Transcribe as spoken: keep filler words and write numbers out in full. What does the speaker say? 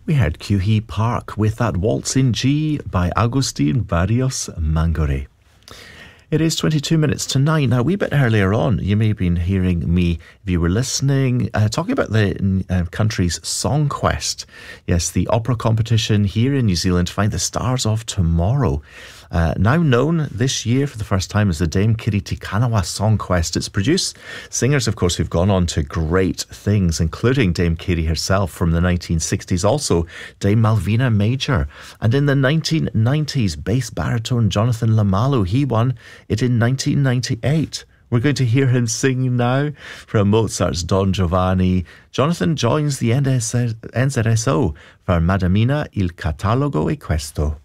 We heard Q-He Park with that Waltz in G by Agustin Barrios Mangore. It is twenty-two minutes to nine. Now, a wee bit earlier on, you may have been hearing me, if you were listening, uh, talking about the uh, country's Song Quest. Yes, the opera competition here in New Zealand, Find the Stars of Tomorrow. Uh, now known this year for the first time as the Dame Kiriti Kanawa Song Quest. It's produced singers, of course, who've gone on to great things, including Dame Kiri herself from the nineteen sixties, also Dame Malvina Major. And in the nineteen nineties, bass baritone Jonathan Lamalu, he won it in nineteen ninety-eight. We're going to hear him sing now from Mozart's Don Giovanni. Jonathan joins the N Z S O for Madamina, Il Catalogo è Questo.